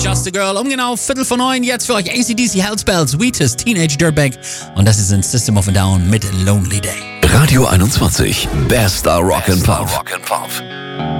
Just a Girl, um genau 8:45. Jetzt für euch AC/DC, Hellspells, Wheatus, Teenage Dirtbag. Und das ist ein System of a Down mit Lonely Day. Radio 21, bester Rock'n'Pop.